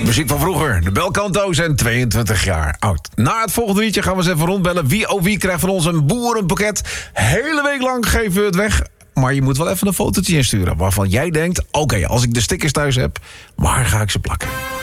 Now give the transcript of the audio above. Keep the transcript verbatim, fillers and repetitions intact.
Muziek van vroeger. De Belcanto's en tweeëntwintig jaar oud. Na het volgende liedje gaan we eens even rondbellen. Wie oh wie krijgt van ons een boerenpakket. Hele week lang geven we het weg. Maar je moet wel even een fotootje insturen waarvan jij denkt... oké, okay, als ik de stickers thuis heb, waar ga ik ze plakken?